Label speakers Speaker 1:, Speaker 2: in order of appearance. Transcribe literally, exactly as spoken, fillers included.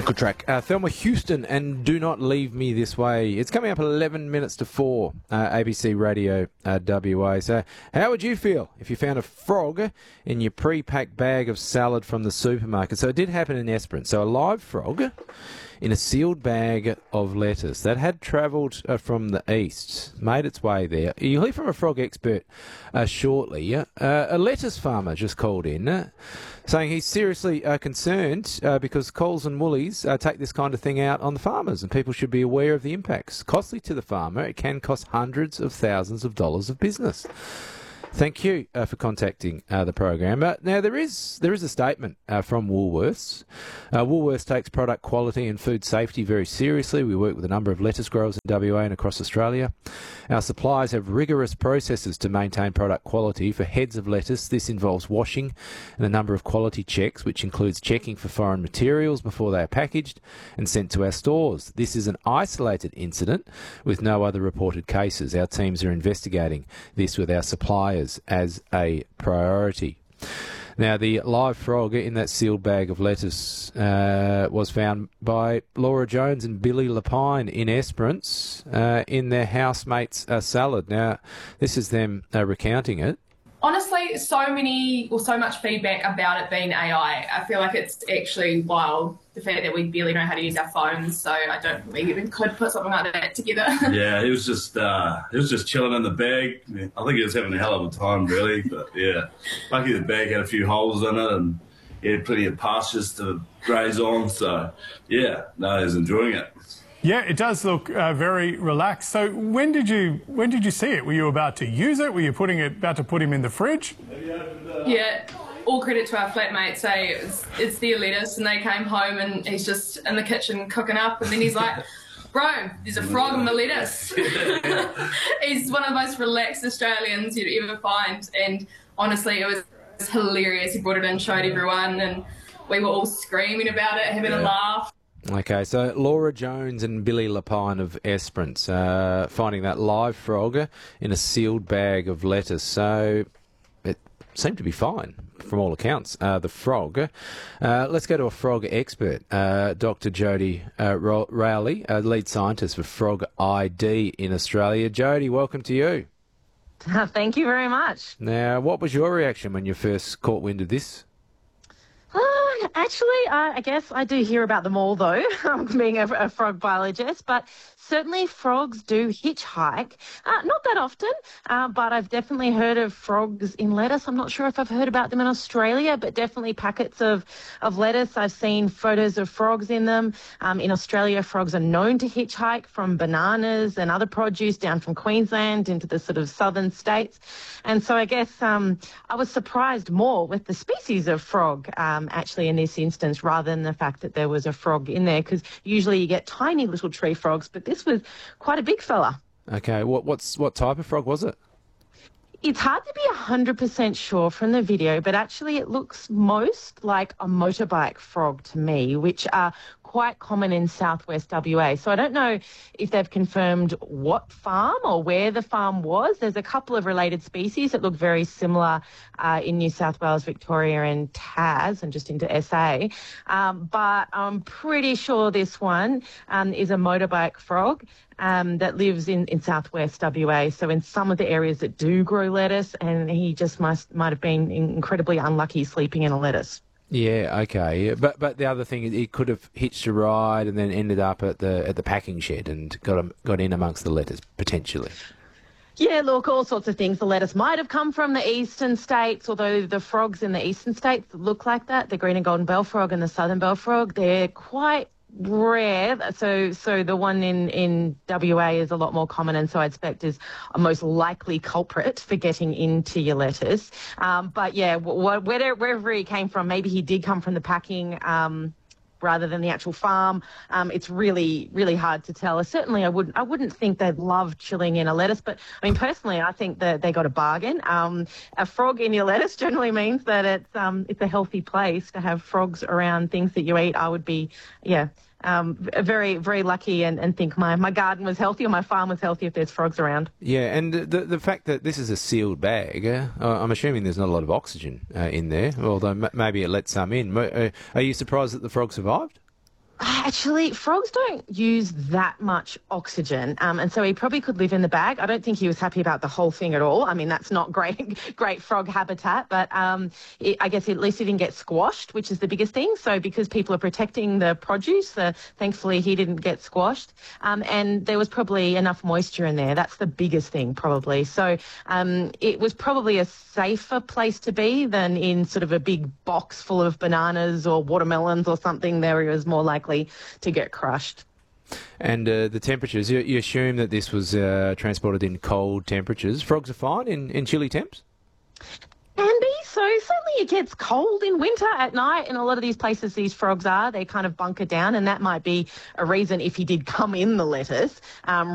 Speaker 1: Good track. Uh, Thelma Houston and Do Not Leave Me This Way. It's coming up at eleven minutes to four, uh, A B C Radio uh, W A. So how would you feel if you found a frog in your pre-packed bag of salad from the supermarket? So it did happen in Esperance. So a live frog in a sealed bag of lettuce that had travelled uh, from the east, made its way there. You'll hear from a frog expert uh, shortly. Uh, a lettuce farmer just called in uh, saying he's seriously uh, concerned uh, because Coles and Woolies uh, take this kind of thing out on the farmers, and people should be aware of the impacts. Costly to the farmer, it can cost hundreds of thousands of dollars of business. Thank you uh, for contacting uh, the program. Uh, now, there is there is a statement uh, from Woolworths. Uh, Woolworths takes product quality and food safety very seriously. We work with a number of lettuce growers in W A and across Australia. Our suppliers have rigorous processes to maintain product quality. For heads of lettuce, this involves washing and a number of quality checks, which includes checking for foreign materials before they are packaged and sent to our stores. This is an isolated incident with no other reported cases. Our teams are investigating this with our suppliers as a priority. Now, the live frog in that sealed bag of lettuce uh, was found by Laura Jones and Billy Lapine in Esperance uh, in their housemate's uh, salad. Now, this is them uh, recounting it.
Speaker 2: Honestly, so many or so much feedback about it being A I. I feel like it's actually wild, the fact that we barely know how to use our phones, so I don't think we even could put something like that together.
Speaker 3: Yeah, he was just uh, he was just chilling in the bag. I think he was having a hell of a time, really. But yeah, lucky the bag had a few holes in it, and he had plenty of pastures to graze on. So yeah, no, he was enjoying it.
Speaker 4: Yeah, it does look uh, very relaxed. So when did you when did you see it? Were you about to use it? Were you putting it about to put him in the fridge?
Speaker 2: Yeah, all credit to our flatmates. Say it's, it's their lettuce, and they came home and he's just in the kitchen cooking up, and then he's like, "Bro, there's a frog in my lettuce." He's one of the most relaxed Australians you'd ever find, and honestly, it was, it was hilarious. He brought it in, showed everyone, and we were all screaming about it, having yeah. a laugh.
Speaker 1: Okay, so Laura Jones and Billy Lapine of Esperance uh, finding that live frog in a sealed bag of lettuce. So it seemed to be fine from all accounts, uh, the frog. Uh, let's go to a frog expert, uh, Doctor Jody uh, Rowley, uh, lead scientist for Frog I D in Australia. Jody, welcome to you.
Speaker 5: Uh, thank you very much.
Speaker 1: Now, what was your reaction when you first caught wind of this?
Speaker 5: Uh, actually, uh, I guess I do hear about them all, though, being a, a frog biologist, but certainly frogs do hitchhike. Uh, not that often, uh, but I've definitely heard of frogs in lettuce. I'm not sure if I've heard about them in Australia, but definitely packets of, of lettuce. I've seen photos of frogs in them. Um, in Australia, frogs are known to hitchhike from bananas and other produce down from Queensland into the sort of southern states. And so I guess um, I was surprised more with the species of frog, um, actually, in this instance, rather than the fact that there was a frog in there, because usually you get tiny little tree frogs, but this was quite a big fella.
Speaker 1: Okay, what what's what type of frog was it?
Speaker 5: It's hard to be one hundred percent sure from the video, but actually it looks most like a motorbike frog to me, which are quite common in southwest W A. So I don't know if they've confirmed what farm or where the farm was. There's a couple of related species that look very similar uh, in New South Wales, Victoria and Tas and just into S A. Um, but I'm pretty sure this one um, is a motorbike frog. Um, that lives in, in southwest W A, so in some of the areas that do grow lettuce, and he just must might have been incredibly unlucky sleeping in a lettuce.
Speaker 1: Yeah, okay, but but the other thing is he could have hitched a ride and then ended up at the at the packing shed and got him, got in amongst the lettuce potentially.
Speaker 5: Yeah, look, all sorts of things. The lettuce might have come from the eastern states, although the frogs in the eastern states look like that. The green and golden bell frog and the southern bell frog, they're quite rare, so so the one in in W A is a lot more common, and so I expect is a most likely culprit for getting into your lettuce. Um, but yeah, wh- where, wherever he came from, maybe he did come from the packing um, rather than the actual farm. Um, it's really really hard to tell. Certainly, I wouldn't I wouldn't think they'd love chilling in a lettuce, but I mean personally, I think that they got a bargain. Um, a frog in your lettuce generally means that it's um it's a healthy place to have frogs around things that you eat. I would be yeah. Um, very, very lucky and, and think my, my garden was healthy or my farm was healthy if there's frogs around.
Speaker 1: Yeah, and the the fact that this is a sealed bag, uh, I'm assuming there's not a lot of oxygen uh, in there, although m- maybe it let some in. Uh, are you surprised that the frog survived?
Speaker 5: Actually, frogs don't use that much oxygen, um, and so he probably could live in the bag. I don't think he was happy about the whole thing at all. I mean, that's not great, great frog habitat, but um, it, I guess at least he didn't get squashed, which is the biggest thing. So because people are protecting the produce, uh, thankfully he didn't get squashed, um, and there was probably enough moisture in there. That's the biggest thing, probably. So um, it was probably a safer place to be than in sort of a big box full of bananas or watermelons or something. There he was more likely to get crushed.
Speaker 1: And uh, the temperatures, you, you assume that this was uh, transported in cold temperatures. Frogs are fine in, in chilly temps?
Speaker 5: Can be. So certainly it gets cold in winter at night in a lot of these places these frogs are. They kind of bunker down, and that might be a reason if he did come in the lettuce. Um,